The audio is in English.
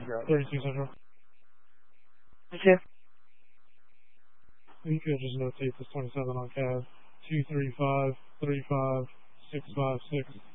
32 Central. Okay. You could just notate this 27 on CAD. 235-35656.